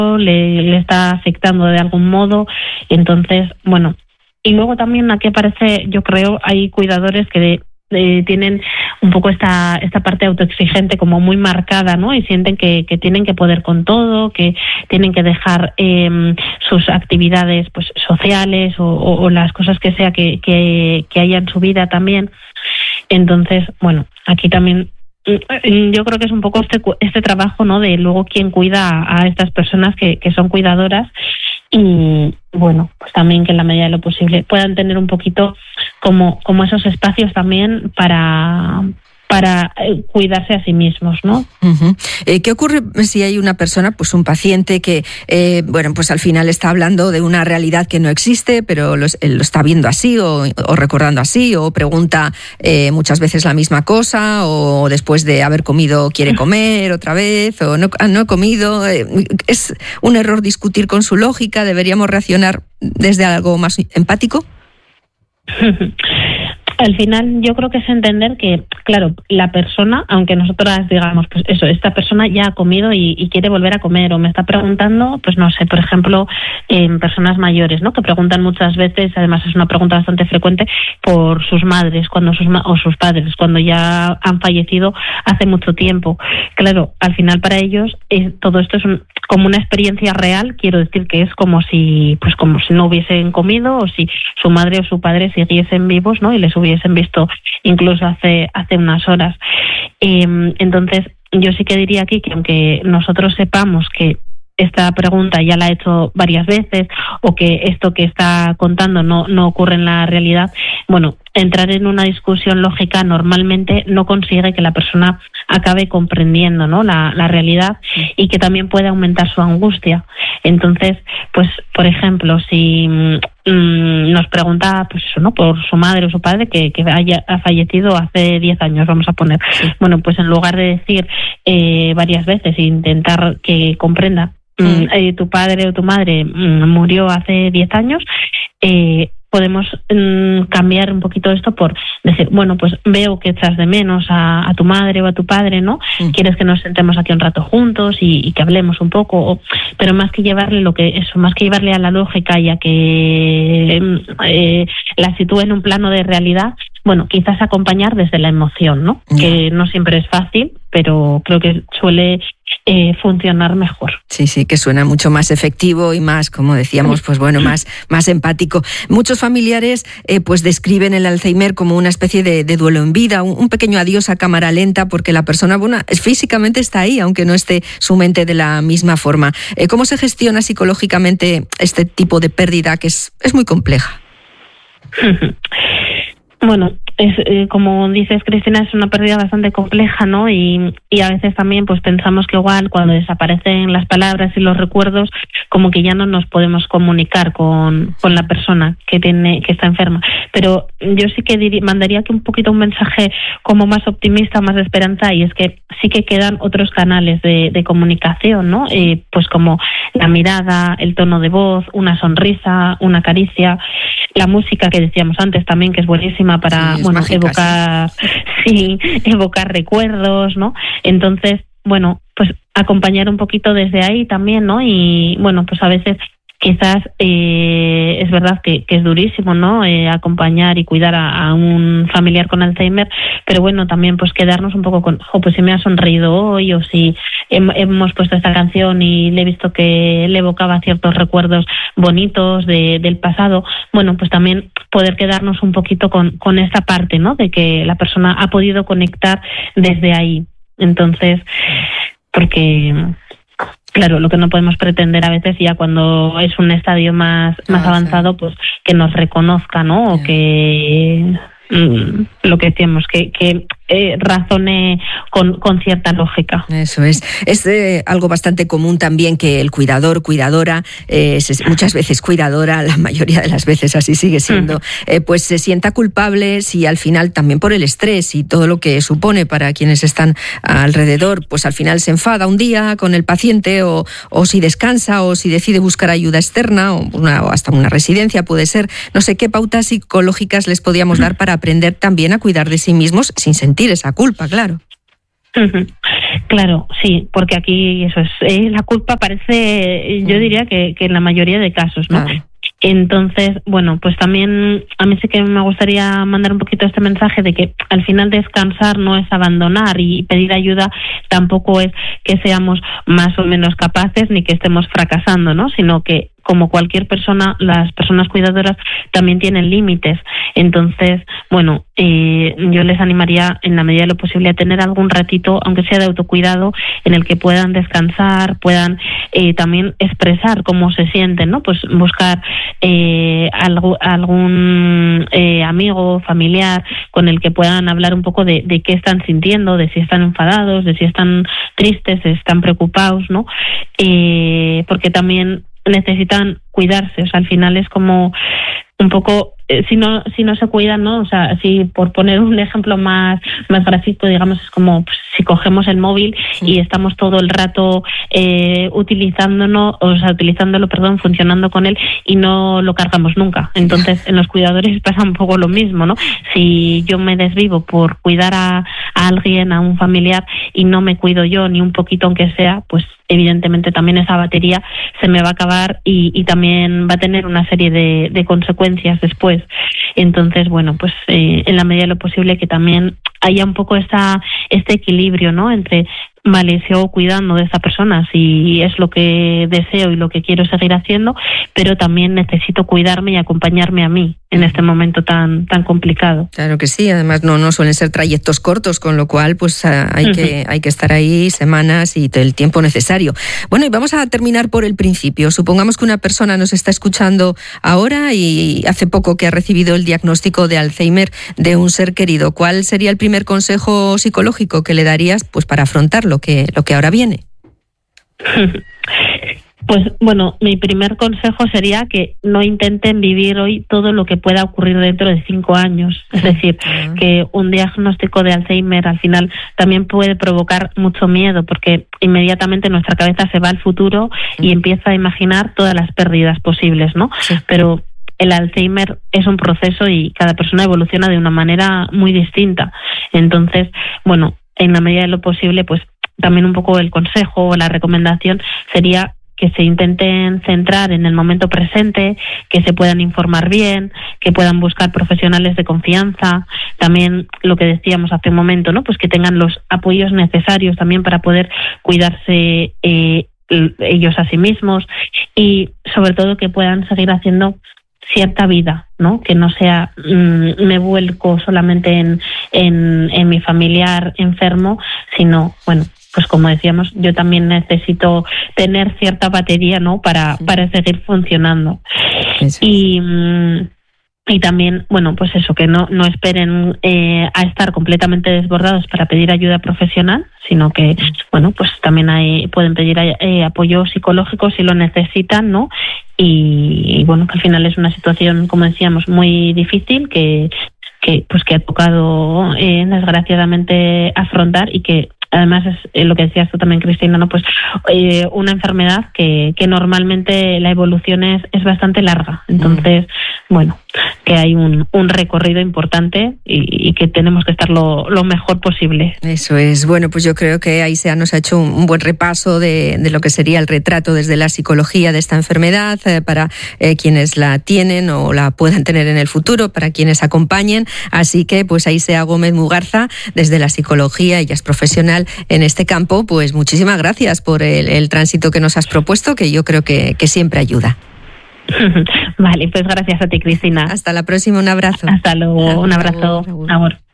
le está afectando de algún modo. Entonces, bueno, y luego también aquí aparece, yo creo, hay cuidadores que tienen un poco esta parte autoexigente como muy marcada, ¿no? Y sienten que tienen que poder con todo, que tienen que dejar sus actividades pues sociales o las cosas que sea que haya en su vida también. Entonces, bueno, aquí también yo creo que es un poco este trabajo, ¿no? De luego quién cuida a estas personas que son cuidadoras. Y bueno, pues también que en la medida de lo posible puedan tener un poquito como esos espacios también para cuidarse a sí mismos, ¿no? Uh-huh. ¿Qué ocurre si hay una persona, pues un paciente que, pues al final está hablando de una realidad que no existe, pero lo está viendo así o recordando así, o pregunta muchas veces la misma cosa, o después de haber comido quiere comer otra vez, o no he comido? ¿Es un error discutir con su lógica? ¿Deberíamos reaccionar desde algo más empático? Al final yo creo que es entender que, claro, la persona, aunque nosotras digamos, pues eso, esta persona ya ha comido y quiere volver a comer, o me está preguntando, pues no sé, por ejemplo, en personas mayores, ¿no? Que preguntan muchas veces, además es una pregunta bastante frecuente, por sus madres o sus padres, cuando ya han fallecido hace mucho tiempo. Claro, al final para ellos todo esto es como una experiencia real, quiero decir que es como si no hubiesen comido, o si su madre o su padre siguiesen vivos, ¿no? Y les hubiesen visto incluso hace unas horas. Entonces, yo sí que diría aquí que aunque nosotros sepamos que esta pregunta ya la ha hecho varias veces, o que esto que está contando no ocurre en la realidad, bueno, entrar en una discusión lógica normalmente no consigue que la persona acabe comprendiendo, ¿no? la realidad, y que también puede aumentar su angustia. Entonces, pues, por ejemplo, si nos pregunta, pues eso, ¿no? Por su madre o su padre que ha fallecido hace 10 años, vamos a poner. Bueno, pues en lugar de decir varias veces e intentar que comprenda, tu padre o tu madre murió hace 10 años, podemos cambiar un poquito esto por decir, bueno, pues veo que echas de menos a tu madre o a tu padre, ¿no? Quieres que nos sentemos aquí un rato juntos y que hablemos un poco, pero más que llevarle a la lógica y a que la sitúe en un plano de realidad, bueno, quizás acompañar desde la emoción, ¿no? Que no siempre es fácil, pero creo que suele funcionar mejor. Sí, que suena mucho más efectivo y más, como decíamos, pues bueno, más empático. Muchos familiares pues describen el Alzheimer como una especie de duelo en vida, un pequeño adiós a cámara lenta, porque la persona, bueno, físicamente está ahí, aunque no esté su mente de la misma forma. ¿Cómo se gestiona psicológicamente este tipo de pérdida que es muy compleja? Bueno, como dices, Cristina, es una pérdida bastante compleja, ¿no? Y a veces también pues pensamos que igual cuando desaparecen las palabras y los recuerdos, como que ya no nos podemos comunicar con la persona que está enferma. Pero yo sí que mandaría aquí un poquito un mensaje como más optimista, más de esperanza, y es que sí que quedan otros canales de comunicación, ¿no? Pues como la mirada, el tono de voz, una sonrisa, una caricia, la música que decíamos antes también, que es buenísima para evocar recuerdos, ¿no? Entonces, bueno, pues acompañar un poquito desde ahí también, ¿no? Y bueno, pues a veces quizás es verdad que es durísimo, ¿no? Acompañar y cuidar a un familiar con Alzheimer, pero bueno, también pues quedarnos un poco con, pues si me ha sonreído hoy, o si hemos puesto esta canción y le he visto que le evocaba ciertos recuerdos bonitos del pasado, bueno, pues también poder quedarnos un poquito con esta parte, ¿no? De que la persona ha podido conectar desde ahí. Entonces, porque claro, lo que no podemos pretender a veces, ya cuando es un estadio más avanzado, pues que nos reconozca, ¿no? O que lo que decíamos, que razone con cierta lógica. Eso es algo bastante común también, que el cuidador, cuidadora, muchas veces cuidadora, la mayoría de las veces así sigue siendo, pues se sienta culpable si al final, también por el estrés y todo lo que supone para quienes están alrededor, pues al final se enfada un día con el paciente, o si descansa, o si decide buscar ayuda externa, o hasta una residencia puede ser. No sé qué pautas psicológicas les podíamos dar para aprender también a cuidar de sí mismos sin sentir esa culpa, claro. Claro, sí, porque aquí eso es, la culpa parece, yo diría que en la mayoría de casos, ¿no? Claro. Entonces, bueno, pues también a mí sí que me gustaría mandar un poquito este mensaje de que al final descansar no es abandonar, y pedir ayuda tampoco es que seamos más o menos capaces ni que estemos fracasando, ¿no? Sino que, como cualquier persona, las personas cuidadoras también tienen límites. Entonces, bueno, yo les animaría en la medida de lo posible a tener algún ratito, aunque sea de autocuidado, en el que puedan descansar, puedan también expresar cómo se sienten, ¿no? Pues buscar algún amigo, familiar, con el que puedan hablar un poco de qué están sintiendo, de si están enfadados, de si están tristes, si están preocupados, ¿no? Porque también necesitan cuidarse, o sea, al final es como un poco, si no se cuidan, ¿no? O sea, si por poner un ejemplo más gráfico, digamos, es como pues, si cogemos el móvil y estamos todo el rato utilizándolo, funcionando con él, y no lo cargamos nunca. Entonces, en los cuidadores pasa un poco lo mismo, ¿no? Si yo me desvivo por cuidar a alguien, a un familiar, y no me cuido yo ni un poquito aunque sea, pues evidentemente también esa batería se me va a acabar y también va a tener una serie de consecuencias después. Entonces, bueno, pues en la medida de lo posible que también haya un poco este equilibrio, ¿no? Entre, vale, sigo cuidando de esta persona si es lo que deseo y lo que quiero seguir haciendo, pero también necesito cuidarme y acompañarme a mí en este momento tan complicado. Claro que sí, además no suelen ser trayectos cortos, con lo cual pues hay que estar ahí semanas y el tiempo necesario. Bueno, y vamos a terminar por el principio. Supongamos que una persona nos está escuchando ahora y hace poco que ha recibido el diagnóstico de Alzheimer de un ser querido. ¿Cuál sería el primer consejo psicológico que le darías pues para afrontar lo que ahora viene? Pues bueno, mi primer consejo sería que no intenten vivir hoy todo lo que pueda ocurrir dentro de 5 años. Es decir, que un diagnóstico de Alzheimer al final también puede provocar mucho miedo, porque inmediatamente nuestra cabeza se va al futuro y empieza a imaginar todas las pérdidas posibles, ¿no? Sí. Pero el Alzheimer es un proceso y cada persona evoluciona de una manera muy distinta. Entonces, bueno, en la medida de lo posible, pues también un poco el consejo o la recomendación sería que se intenten centrar en el momento presente, que se puedan informar bien, que puedan buscar profesionales de confianza, también lo que decíamos hace un momento, ¿no? Pues que tengan los apoyos necesarios también para poder cuidarse ellos a sí mismos, y sobre todo que puedan seguir haciendo cierta vida, ¿no? Que no sea me vuelco solamente en mi familiar enfermo, sino, bueno, pues como decíamos, yo también necesito tener cierta batería, ¿no? Para seguir funcionando. Y también, bueno, pues eso, que no esperen a estar completamente desbordados para pedir ayuda profesional, sino que, bueno, pues también pueden pedir apoyo psicológico si lo necesitan, ¿no? Y bueno, que al final es una situación, como decíamos, muy difícil que ha tocado desgraciadamente afrontar, y que además es lo que decías tú también, Cristina, ¿no? Pues una enfermedad que normalmente la evolución es bastante larga. Entonces, bueno, que hay un recorrido importante y que tenemos que estar lo mejor posible. Eso es. Bueno, pues yo creo que Aisea nos ha hecho un buen repaso de lo que sería el retrato desde la psicología de esta enfermedad, para quienes la tienen o la puedan tener en el futuro, para quienes acompañen. Así que, pues Aisea Gómez Mugarza, desde la psicología, ella es profesional en este campo, pues muchísimas gracias por el tránsito que nos has propuesto, que yo creo que siempre ayuda. Vale, pues gracias a ti, Cristina. Hasta la próxima, un abrazo. Hasta luego, un abrazo. Amor.